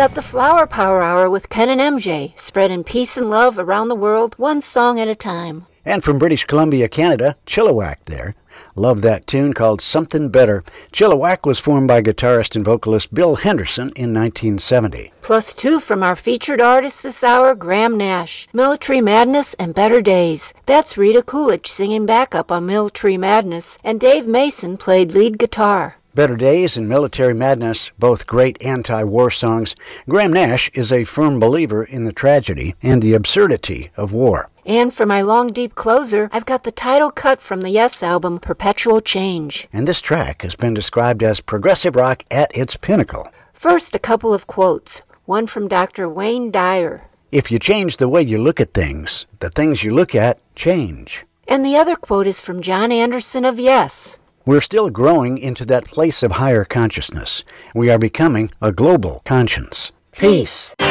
got the Flower Power Hour with Ken and MJ, spreading peace and love around the world, one song at a time. And from British Columbia, Canada, Chilliwack there. Love that tune called Something Better. Chilliwack was formed by guitarist and vocalist Bill Henderson in 1970. Plus 2 from our featured artist this hour, Graham Nash, Military Madness and Better Days. That's Rita Coolidge singing backup on Military Madness, and Dave Mason played lead guitar. Better Days and Military Madness, both great anti-war songs. Graham Nash is a firm believer in the tragedy and the absurdity of war. And for my long, deep closer, I've got the title cut from the Yes album, Perpetual Change. And this track has been described as progressive rock at its pinnacle. First, a couple of quotes. One from Dr. Wayne Dyer. If you change the way you look at things, the things you look at change. And the other quote is from John Anderson of Yes. We're still growing into that place of higher consciousness. We are becoming a global conscience. Peace.